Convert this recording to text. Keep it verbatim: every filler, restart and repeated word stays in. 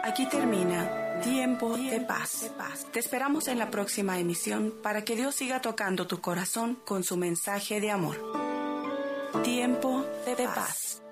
Aquí termina Tiempo de Paz. Te esperamos en la próxima emisión para que Dios siga tocando tu corazón con su mensaje de amor. Tiempo de Paz.